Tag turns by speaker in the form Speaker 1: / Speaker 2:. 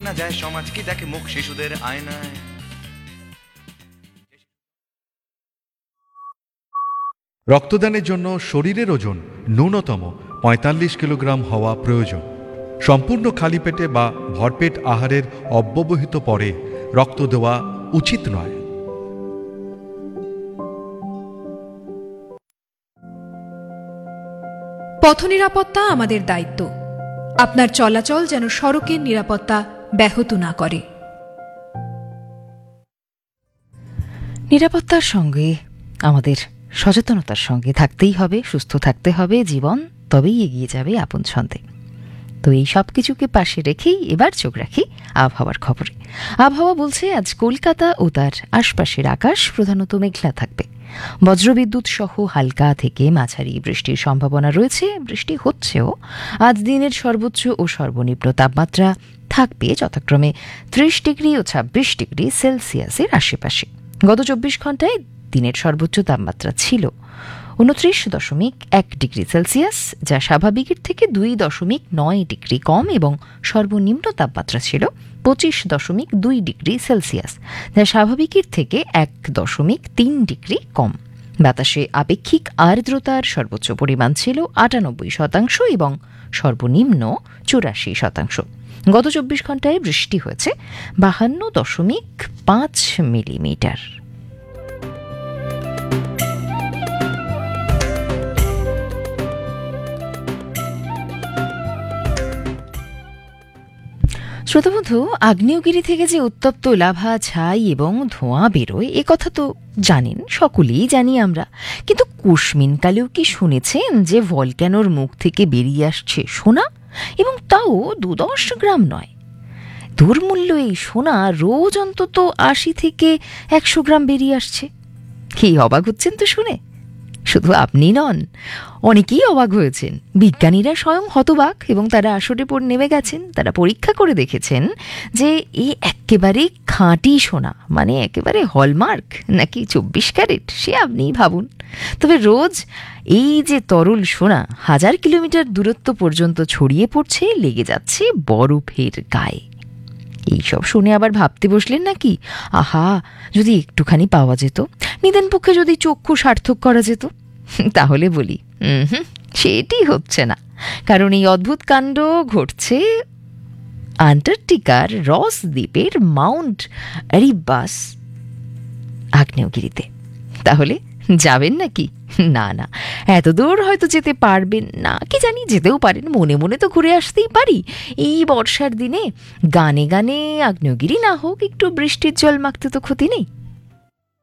Speaker 1: না যায় সমাজ কি দেখে মুখ শিশুদের আয়নায়।
Speaker 2: রক্তদানের জন্য শরীরের ওজন ন্যূনতম ৪৫ কিলোগ্রাম হওয়া প্রয়োজন। সম্পূর্ণ খালি পেটে বা ভরপেট আহারের অব্যবহিত পরে রক্ত দেওয়া উচিত নয়।
Speaker 3: পথ নিরাপত্তা আমাদের দায়িত্ব। আপনার চলাচল যেন সড়কের নিরাপত্তা ব্যাহত না করে।
Speaker 4: নিরাপত্তার সঙ্গে আমাদের সচেতনতার সঙ্গে থাকতেই হবে, সুস্থ থাকতে হবে, জীবন তবেই এগিয়ে যাবে আপন ছন্দে। তো এই সব কিছুকে পাশে রেখেই এবার চোখ রাখি আবহাওয়ার খবরে। আবহাওয়া বলছে আজ কলকাতা ও তার আশপাশের আকাশ প্রধানত মেঘলা থাকবে। বজ্রবিদ্যুৎ সহ হালকা থেকে মাঝারি বৃষ্টির সম্ভাবনা রয়েছে, বৃষ্টি হচ্ছেও। আজ দিনের সর্বোচ্চ ও সর্বনিম্ন তাপমাত্রা থাকবে যথাক্রমে ৩০ ডিগ্রি ও ২৬ ডিগ্রি সেলসিয়াসের আশেপাশে। গত ২৪ ঘন্টায় দিনের সর্বোচ্চ তাপমাত্রা ছিল ২৯.১ ডিগ্রি সেলসিয়াস, যা স্বাভাবিকের থেকে ২.৯ ডিগ্রি কম, এবং সর্বনিম্ন তাপমাত্রা ছিল ২৫.২ ডিগ্রি সেলসিয়াস, যা স্বাভাবিকের থেকে ১.৩ ডিগ্রি কম। বাতাসে আপেক্ষিক আর্দ্রতার সর্বোচ্চ পরিমাণ ছিল ৯৮% এবং সর্বনিম্ন ৮৪%। গত ২৪ ঘন্টায় বৃষ্টি হয়েছে ৫২.৫ মিলিমিটার। শ্রোতাবন্ধু, আগ্নেয়গিরি থেকে যে উত্তপ্ত লাভা, ছাই এবং ধোঁয়া বেরোয় এ কথা তো জানেন, সকলেই জানি আমরা। কিন্তু কুসমিনকালেও কি শুনেছেন যে ভলক্যানোর মুখ থেকে বেরিয়ে আসছে সোনা, এবং তাও ২-১০ গ্রাম নয়। দুর্মূল্য এই সোনা রোজ অন্তত ৮০ থেকে ১০০ গ্রাম বেরিয়ে আসছে। কি অবাক হচ্ছেন তো শুনে? শুধু আপনি নন, অনেকেই অবাক হয়েছেন। বিজ্ঞানীরা স্বয়ং হতবাক, এবং তারা আসরে নেমে গেছেন। তারা পরীক্ষা করে দেখেছেন যে এই একেবারে খাঁটি সোনা, মানে একেবারে হলমার্ক নাকি ২৪ ক্যারেট, সে আপনিই ভাবুন। তবে রোজ এই যে তরল সোনা ১০০০ কিলোমিটার দূরত্ব পর্যন্ত ছড়িয়ে পড়ছে, লেগে যাচ্ছে বরফের গায়ে। এইসব শুনে আবার ভাবতে বসলেন নাকি, আহা যদি একটুখানি পাওয়া যেত, নিদেন পক্ষে যদি চক্ষু সার্থক করা যেত। তাহলে বলি সেটি হচ্ছে না, কারণ এই অদ্ভুত কাণ্ড ঘটছে আন্টার্কটিকার রস দ্বীপের মাউন্ট এরিবাস আগ্নেয়গিরিতে। তাহলে যাবেন নাকি? না না, এত দূর হয়তো যেতে পারবেন না, কি জানি যেতেও পারেন, মনে মনে তো ঘুরে আসতেই পারি। এই বর্ষার দিনে গানে গানে আগ্নেয়গিরি না হোক, একটু বৃষ্টির জল মাখতে তো ক্ষতি নেই।